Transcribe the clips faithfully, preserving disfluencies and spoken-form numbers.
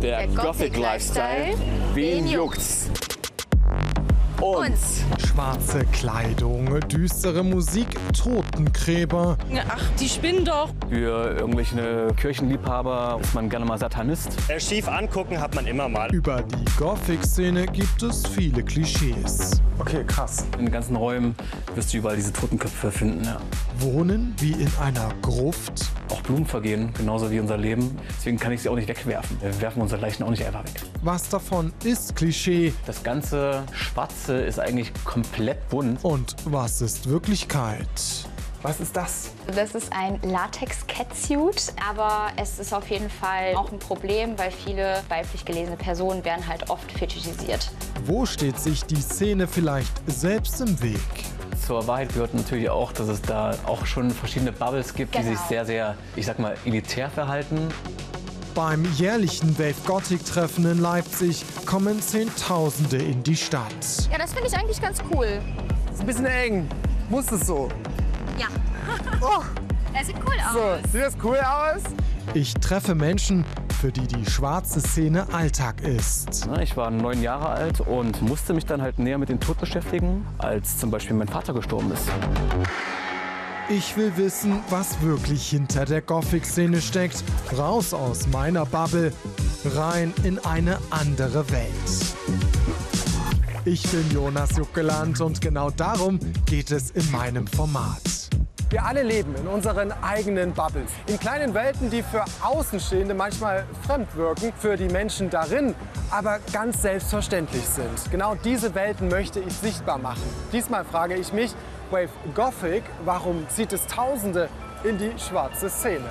Der, Der Gothic Lifestyle, wen juckt's? Uns. Schwarze Kleidung, düstere Musik, Totengräber. Ach, die spinnen doch. Für irgendwelche Kirchenliebhaber ist man gerne mal Satanist. Äh, schief angucken hat man immer mal. Über die Gothic-Szene gibt es viele Klischees. Okay, krass. In den ganzen Räumen wirst du überall diese Totenköpfe finden. Ja. Wohnen wie in einer Gruft. Auch Blumen vergehen, genauso wie unser Leben. Deswegen kann ich sie auch nicht wegwerfen. Wir werfen unsere Leichen auch nicht einfach weg. Was davon ist Klischee Das ganze Schwarze ist eigentlich komplett bunt. und was ist Wirklichkeit? Was ist das? Das ist ein Latex-Catsuit, aber es ist auf jeden Fall auch ein Problem, weil viele weiblich gelesene Personen werden halt oft fetischisiert. Wo steht sich die Szene vielleicht selbst im Weg? Zur Wahrheit gehört natürlich auch, dass es da auch schon verschiedene Bubbles gibt, die Genau. sich sehr, sehr, ich sag mal, elitär verhalten. Beim jährlichen Wave Gothic Treffen in Leipzig kommen Zehntausende in die Stadt. Ja, das finde ich eigentlich ganz cool. Ist ein bisschen eng. Muss es so? Ja. Oh, Er sieht cool so. aus. Sieht das cool aus? Ich treffe Menschen, für die die schwarze Szene Alltag ist. Ich war neun Jahre alt und musste mich dann halt näher mit dem Tod beschäftigen, als zum Beispiel mein Vater gestorben ist. Ich will wissen, was wirklich hinter der Gothic-Szene steckt. Raus aus meiner Bubble, rein in eine andere Welt. Ich bin Jonas Juckeland und genau darum geht es in meinem Format. Wir alle leben in unseren eigenen Bubbles. In kleinen Welten, die für Außenstehende manchmal fremd wirken, für die Menschen darin aber ganz selbstverständlich sind. Genau diese Welten möchte ich sichtbar machen. Diesmal frage ich mich, Wave Gothic, warum zieht es Tausende in die schwarze Szene?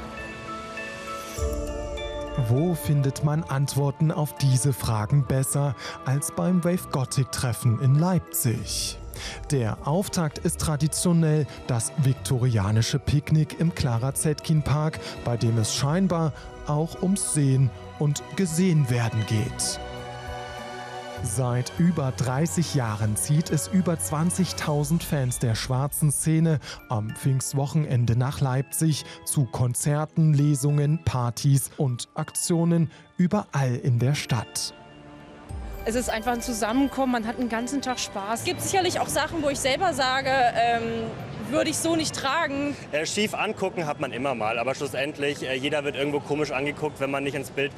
Wo findet man Antworten auf diese Fragen besser als beim Wave Gothic Treffen in Leipzig? Der Auftakt ist traditionell das viktorianische Picknick im Clara Zetkin Park, bei dem es scheinbar auch ums Sehen und Gesehen werden geht. Seit über dreißig Jahren zieht es über zwanzigtausend Fans der schwarzen Szene am Pfingstwochenende nach Leipzig zu Konzerten, Lesungen, Partys und Aktionen überall in der Stadt. Es ist einfach ein Zusammenkommen, man hat einen ganzen Tag Spaß. Es gibt sicherlich auch Sachen, wo ich selber sage, ähm, würde ich so nicht tragen. Äh, schief angucken hat man immer mal, aber schlussendlich, äh, jeder wird irgendwo komisch angeguckt, wenn man nicht ins Bild